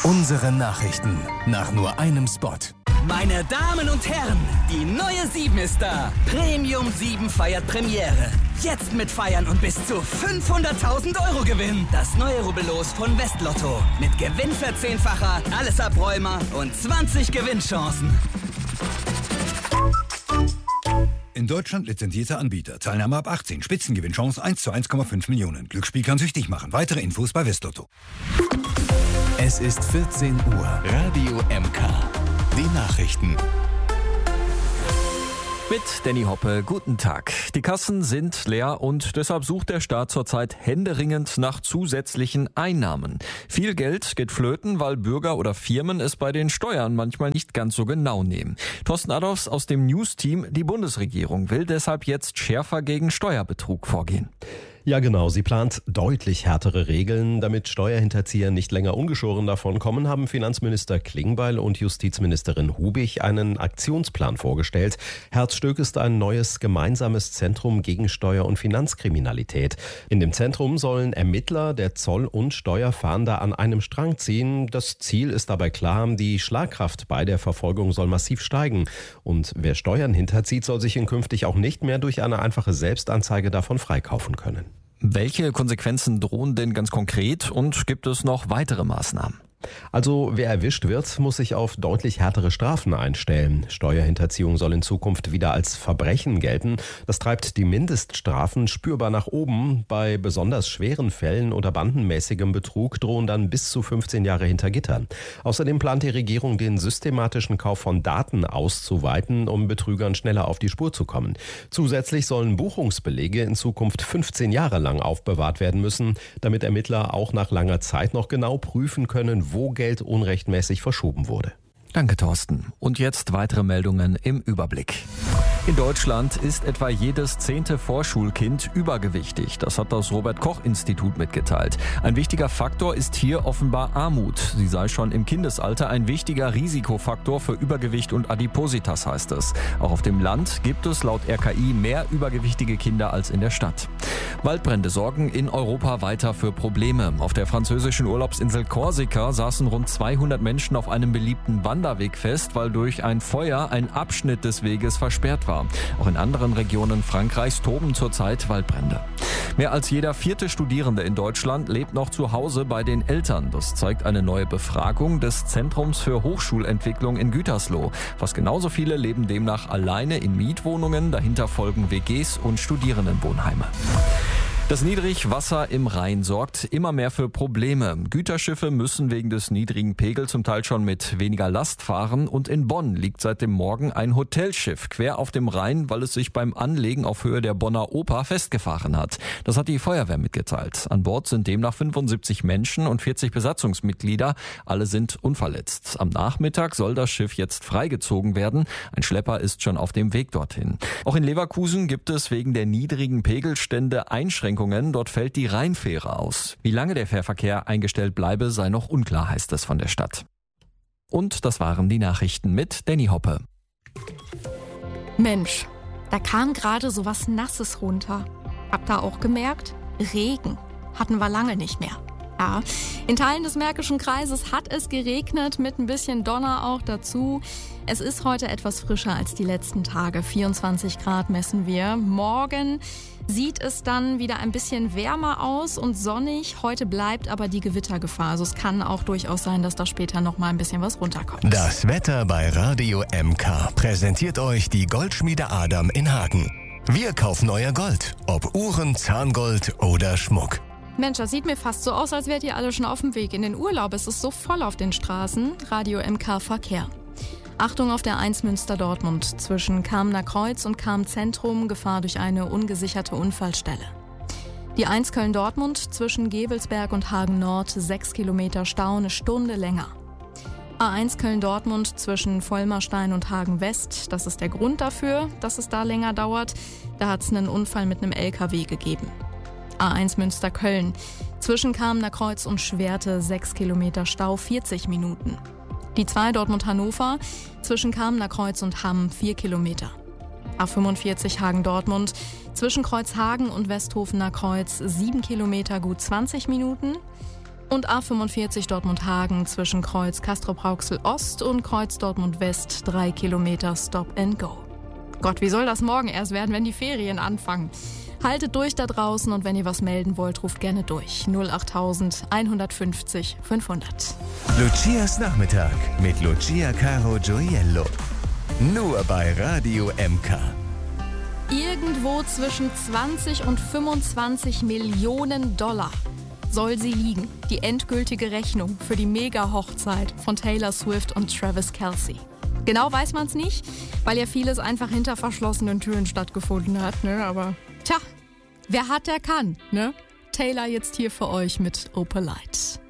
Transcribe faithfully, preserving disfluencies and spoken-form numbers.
Unsere Nachrichten nach nur einem Spot. Meine Damen und Herren, die neue sieben ist da. Premium sieben feiert Premiere. Jetzt mit Feiern und bis zu fünfhunderttausend Euro Gewinn. Das neue Rubbellos von Westlotto. Mit Gewinnverzehnfacher, alles Abräumer und zwanzig Gewinnchancen. In Deutschland lizenzierter Anbieter. Teilnahme ab achtzehn. Spitzengewinnchance eins zu eins Komma fünf Millionen. Glücksspiel kann süchtig machen. Weitere Infos bei Westlotto. Es ist vierzehn Uhr. Radio M K. Die Nachrichten. Mit Danny Hoppe, guten Tag. Die Kassen sind leer und deshalb sucht der Staat zurzeit händeringend nach zusätzlichen Einnahmen. Viel Geld geht flöten, weil Bürger oder Firmen es bei den Steuern manchmal nicht ganz so genau nehmen. Thorsten Adolfs aus dem News-Team, die Bundesregierung will deshalb jetzt schärfer gegen Steuerbetrug vorgehen. Ja genau, sie plant deutlich härtere Regeln. Damit Steuerhinterzieher nicht länger ungeschoren davonkommen, haben Finanzminister Klingbeil und Justizministerin Hubig einen Aktionsplan vorgestellt. Herzstück ist ein neues gemeinsames Zentrum gegen Steuer- und Finanzkriminalität. In dem Zentrum sollen Ermittler der Zoll- und Steuerfahnder an einem Strang ziehen. Das Ziel ist dabei klar, die Schlagkraft bei der Verfolgung soll massiv steigen. Und wer Steuern hinterzieht, soll sich in künftig auch nicht mehr durch eine einfache Selbstanzeige davon freikaufen können. Welche Konsequenzen drohen denn ganz konkret und gibt es noch weitere Maßnahmen? Also wer erwischt wird, muss sich auf deutlich härtere Strafen einstellen. Steuerhinterziehung soll in Zukunft wieder als Verbrechen gelten. Das treibt die Mindeststrafen spürbar nach oben. Bei besonders schweren Fällen oder bandenmäßigem Betrug drohen dann bis zu fünfzehn Jahre hinter Gittern. Außerdem plant die Regierung, den systematischen Kauf von Daten auszuweiten, um Betrügern schneller auf die Spur zu kommen. Zusätzlich sollen Buchungsbelege in Zukunft fünfzehn Jahre lang aufbewahrt werden müssen, damit Ermittler auch nach langer Zeit noch genau prüfen können, wo Geld unrechtmäßig verschoben wurde. Danke, Thorsten. Und jetzt weitere Meldungen im Überblick. In Deutschland ist etwa jedes zehnte Vorschulkind übergewichtig. Das hat das Robert-Koch-Institut mitgeteilt. Ein wichtiger Faktor ist hier offenbar Armut. Sie sei schon im Kindesalter ein wichtiger Risikofaktor für Übergewicht und Adipositas, heißt es. Auch auf dem Land gibt es laut R K I mehr übergewichtige Kinder als in der Stadt. Waldbrände sorgen in Europa weiter für Probleme. Auf der französischen Urlaubsinsel Korsika saßen rund zweihundert Menschen auf einem beliebten Wanderweg fest, weil durch ein Feuer ein Abschnitt des Weges versperrt war. Auch in anderen Regionen Frankreichs toben zurzeit Waldbrände. Mehr als jeder vierte Studierende in Deutschland lebt noch zu Hause bei den Eltern. Das zeigt eine neue Befragung des Zentrums für Hochschulentwicklung in Gütersloh. Fast genauso viele leben demnach alleine in Mietwohnungen. Dahinter folgen W Gs und Studierendenwohnheime. Das Niedrigwasser im Rhein sorgt immer mehr für Probleme. Güterschiffe müssen wegen des niedrigen Pegels zum Teil schon mit weniger Last fahren. Und in Bonn liegt seit dem Morgen ein Hotelschiff quer auf dem Rhein, weil es sich beim Anlegen auf Höhe der Bonner Oper festgefahren hat. Das hat die Feuerwehr mitgeteilt. An Bord sind demnach fünfundsiebzig Menschen und vierzig Besatzungsmitglieder. Alle sind unverletzt. Am Nachmittag soll das Schiff jetzt freigezogen werden. Ein Schlepper ist schon auf dem Weg dorthin. Auch in Leverkusen gibt es wegen der niedrigen Pegelstände Einschränkungen. Dort fällt die Rheinfähre aus. Wie lange der Fährverkehr eingestellt bleibe, sei noch unklar, heißt es von der Stadt. Und das waren die Nachrichten mit Danny Hoppe. Mensch, da kam gerade so was Nasses runter. Habt ihr auch gemerkt? Regen hatten wir lange nicht mehr. Ja, in Teilen des Märkischen Kreises hat es geregnet, mit ein bisschen Donner auch dazu. Es ist heute etwas frischer als die letzten Tage. vierundzwanzig Grad messen wir. Morgen sieht es dann wieder ein bisschen wärmer aus und sonnig. Heute bleibt aber die Gewittergefahr. Also es kann auch durchaus sein, dass da später noch mal ein bisschen was runterkommt. Das Wetter bei Radio M K präsentiert euch die Goldschmiede Adam in Hagen. Wir kaufen euer Gold, ob Uhren, Zahngold oder Schmuck. Mensch, das sieht mir fast so aus, als wärt ihr alle schon auf dem Weg in den Urlaub. Es ist so voll auf den Straßen. Radio M K Verkehr. Achtung auf der eins Münster-Dortmund zwischen Kamener Kreuz und Kam-Zentrum, Gefahr durch eine ungesicherte Unfallstelle. Die eins Köln-Dortmund zwischen Gevelsberg und Hagen-Nord, sechs Kilometer Stau, eine Stunde länger. A eins Köln-Dortmund zwischen Vollmerstein und Hagen-West, das ist der Grund dafür, dass es da länger dauert. Da hat es einen Unfall mit einem L K W gegeben. A eins Münster-Köln zwischen Kamener Kreuz und Schwerte, sechs Kilometer Stau, vierzig Minuten. Die zwei Dortmund-Hannover zwischen Kamener Kreuz und Hamm, vier Kilometer. A fünfundvierzig Hagen-Dortmund zwischen Kreuzhagen und Westhofener Kreuz, sieben Kilometer, gut zwanzig Minuten. Und A fünfundvierzig Dortmund-Hagen zwischen Kreuz Castrop-Rauxel-Ost und Kreuz Dortmund-West, drei Kilometer Stop and Go. Gott, wie soll das morgen erst werden, wenn die Ferien anfangen? Haltet durch da draußen und wenn ihr was melden wollt, ruft gerne durch. null achttausend einhundertfünfzig fünfhundert. Lucias Nachmittag mit Lucia Caro Gioiello. Nur bei Radio M K. Irgendwo zwischen zwanzig und fünfundzwanzig Millionen Dollar soll sie liegen. Die endgültige Rechnung für die Mega-Hochzeit von Taylor Swift und Travis Kelce. Genau weiß man es nicht, weil ja vieles einfach hinter verschlossenen Türen stattgefunden hat, ne? Aber tja, wer hat, der kann, ne? Taylor jetzt hier für euch mit Opalite.